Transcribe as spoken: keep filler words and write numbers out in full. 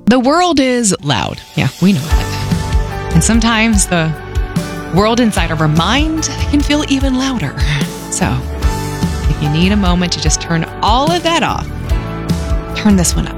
The world is loud. Yeah, we know that. And sometimes the world inside of our mind can feel even louder. So, if you need a moment to just turn all of that off, turn this one up.